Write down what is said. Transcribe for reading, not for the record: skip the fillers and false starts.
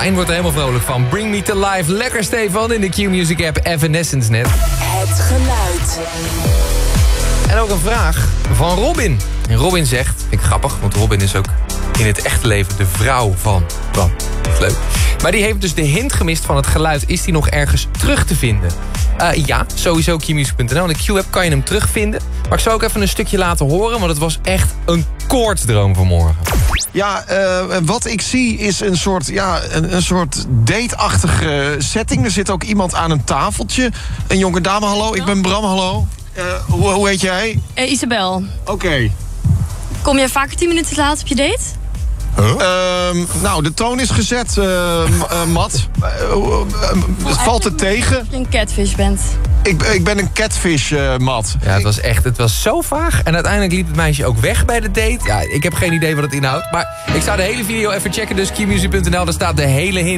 Stijn wordt er helemaal vrolijk van. Bring Me To Life. Lekker, Stefan, in de Q-Music app. Evanescence net. Het geluid. En ook een vraag van Robin. En Robin zegt, vind ik grappig, want Robin is ook in het echte leven de vrouw van Bram. Leuk. Maar die heeft dus de hint gemist van het geluid. Is die nog ergens terug te vinden? Ja, sowieso qmusic.nl. In de Q-app kan je hem terugvinden. Maar ik zal ook even een stukje laten horen, want het was echt een koortsdroom vanmorgen. Ja, wat ik zie is een soort date-achtige setting. Er zit ook iemand aan een tafeltje. Een jonge dame, hallo, ik ben Bram, hallo. Hoe heet jij? Isabel. Oké. Kom je vaker 10 minuten te laat op je date? Nou, de toon is gezet, Mat. Het valt er tegen. Of je een catfish bent. Ik ben een catfish, Mat. Ja, het was zo vaag. En uiteindelijk liep het meisje ook weg bij de date. Ja, ik heb geen idee wat het inhoudt. Maar ik zou de hele video even checken, dus qmusic.nl. Daar staat de hele hint.